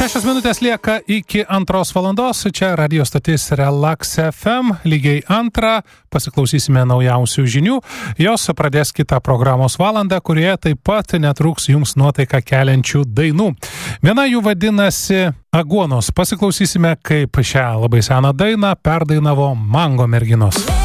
6 minutės lieka iki 2 valandos. Čia radio stotis Relax FM. Lygiai 2 pasiklausysime naujausių žinių. Jos pradės kitą programos valandą, kurioje taip pat netruks jums nuotaiką keliančių dainų. Viena jų vadinasi Aguonos. Pasiklausysime, kaip šią labai seną dainą perdainavo Mango merginos.